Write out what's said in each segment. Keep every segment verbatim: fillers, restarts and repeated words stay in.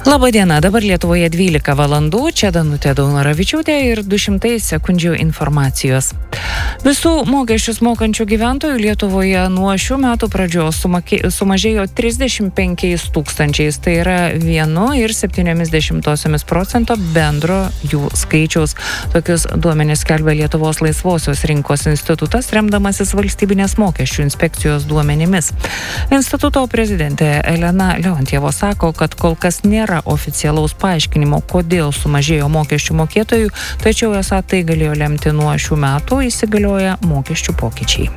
Labą dieną, dabar Lietuvoje dvylika valandų, čia Danutė Daunoravičiūtė ir du šimtai sekundžių informacijos. Visų mokesčius mokančių gyventojų Lietuvoje nuo šių metų pradžios sumakė, sumažėjo trisdešimt penkiais tūkstančiais, tai yra vienu ir septyniomis dešimtosiomis procento bendro jų skaičiaus. Tokius duomenis skelbia Lietuvos laisvosios rinkos institutas, remdamasis valstybinės mokesčių inspekcijos duomenimis. Instituto prezidentė Elena Leontjevo sako, kad kol kas nėra oficialaus paaiškinimo, kodėl sumažėjo mokesčių mokėtojų, tačiau esą tai galėjo lemti nuo šių metų įsigalioję mokesčių pokyčiai.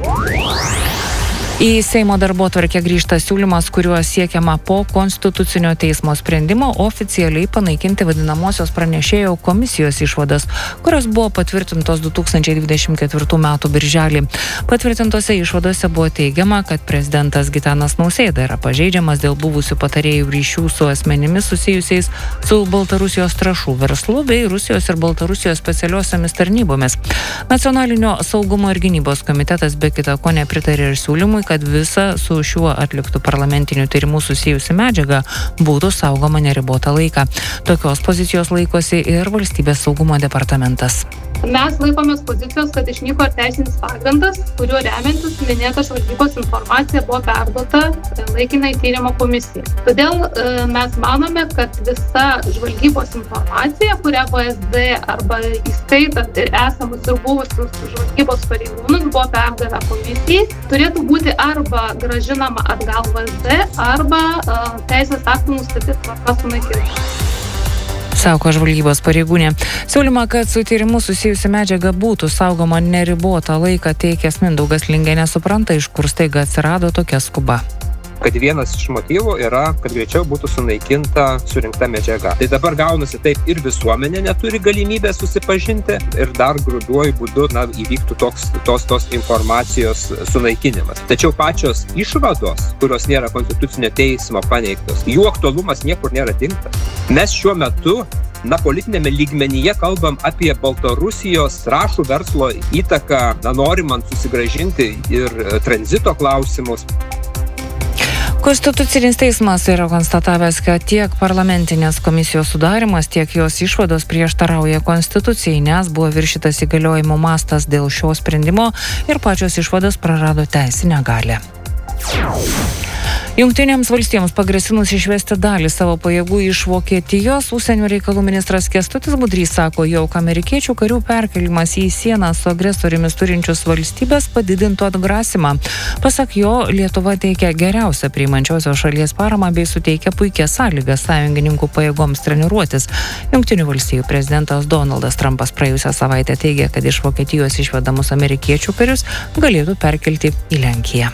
Į Seimo darbotvarkę grįžta siūlymas, kuriuo siekiama po Konstitucinio teismo sprendimo oficialiai panaikinti vadinamosios pranešėjo komisijos išvadas, kurios buvo patvirtintos du tūkstančiai dvidešimt ketvirtų metų birželį. Patvirtintose išvadose buvo teigiama, kad prezidentas Gitanas Nausėda yra pažeidžiamas dėl buvusių patarėjų ryšių su asmenimis susijusiais su Baltarusijos trąšų verslu bei Rusijos ir Baltarusijos specialiosiomis tarnybomis. Nacionalinio saugumo ir gynybos komitetas be kita ko nepritarė ir siūlymui, kad visa su šiuo atliktų parlamentiniu tyrimu susijusi medžiaga būtų saugoma neribotą laiką. Tokios pozicijos laikosi ir Valstybės saugumo departamentas. Mes laikomės pozicijos, kad išnyko ir teisinis pagrindas, kuriuo remiantis minėta žvalgybos informacija buvo perduota laikinai tyrimo komisijai. Todėl e, mes manome, kad visa žvalgybos informacija, kurią V S D arba įskaitant ir esamus ir buvusius žvalgybos pareigūnus buvo perdavę komisijai, turėtų būti arba grąžinama atgal V S D, arba e, teisės aktų nustatyta tvarka sunaikinta. Sako žvalgybos pareigūnė. Siūlymą, kad su tyrimu susijusi medžiaga būtų saugoma neribotą laiką, teikęs Mindaugas Lingė nesupranta, iš kur staiga atsirado tokia skuba. Kad vienas iš motyvų yra, kad greičiau būtų sunaikinta surinkta medžiaga. Tai dabar gaunasi taip, ir visuomenė neturi galimybę susipažinti ir dar grubiuoju būdu na, įvyktų toks, tos, tos informacijos sunaikinimas. Tačiau pačios išvados, kurios nėra Konstitucinio teismo paneigtos, jų aktualumas niekur nėra dingtas. Mes šiuo metu na, politinėme lygmenyje kalbam apie Baltarusijos trąšų verslo įtaką, na, norimant susigrąžinti ir tranzito klausimus. Konstitucinis teismas yra konstatavęs, kad tiek parlamentinės komisijos sudarimas, tiek jos išvados prieštarauja Konstitucijai, nes buvo viršytas įgaliojimų mastas dėl šio sprendimo ir pačios išvados prarado teisinę galią. Jungtinėms valstijoms pagrasinus išvesti dalį savo pajėgų iš Vokietijos, užsienio reikalų ministras Kęstutis Budrys sako, jog amerikiečių karių perkėlimas į sieną su agresorimis turinčius valstybės padidintų atgrasimą. Pasak jo, Lietuva teikia geriausią priimančiosios šalies paramą bei suteikia puikias sąlygas sąjungininkų pajėgoms treniruotis. Jungtinių valstijų prezidentas Donaldas Trumpas praėjusią savaitę teigė, kad iš Vokietijos išvedamus amerikiečių karius galėtų perkelti į Lenkiją.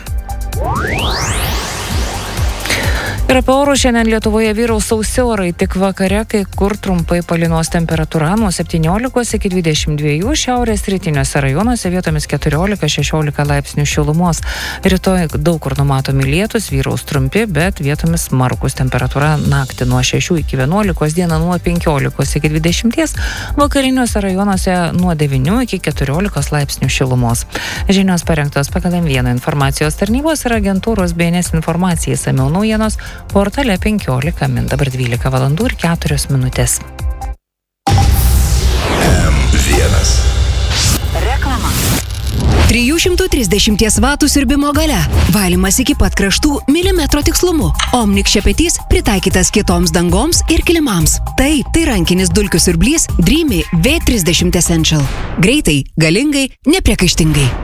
Ir apie orus šiandien Lietuvoje vyraus sausi orai, tik vakare, kai kur trumpai palynos temperatūra nuo septyniolikos iki dvidešimt dviejų, šiaurės rytiniuose rajonuose vietomis keturiolika šešiolika laipsnių šilumos. Rytoj daug kur numatomi lietūs, vyraus trumpi, bet vietomis smarkus, temperatūra naktį nuo šešių iki vienuolikos, dieną nuo penkiolikos iki dvidešimties, vakariniuose rajonuose nuo devynių iki keturiolikos laipsnių šilumos. Žinios parengtos pagal M vieną informacijos tarnybos ir agentūros B N S informacijai, išsamiau naujienos portale penkiolika min, dabar dvylika valandų ir keturios minutės. M vienas. Reklama. trijų šimtų trisdešimt vatų siurbimo galia. Valymas iki pat kraštų milimetro tikslumu. Omnik šepetys pritaikytas kitoms dangoms ir kilimams. Tai, tai rankinis dulkių siurblys Dreamy V trisdešimt Essential. Greitai, galingai, nepriekaištingai.